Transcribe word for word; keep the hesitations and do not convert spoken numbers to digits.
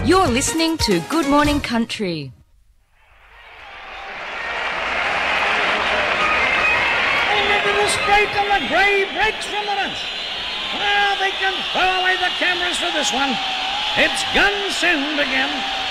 You're listening to Good Morning Country. Into the straight and the grey breaks from the bunch. Well, they can throw away the cameras for this one. It's gun send again.